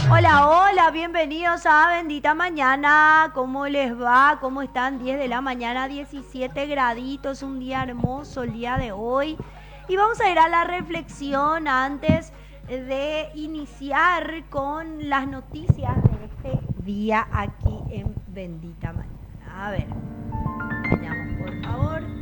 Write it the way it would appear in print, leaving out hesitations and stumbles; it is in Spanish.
Hola, hola, bienvenidos a Bendita Mañana. ¿Cómo les va? ¿Cómo están? 10 de la mañana, 17 graditos, un día hermoso el día de hoy. Y vamos a ir a la reflexión antes de iniciar con las noticias de este día aquí en Bendita Mañana. A ver, vayamos por favor.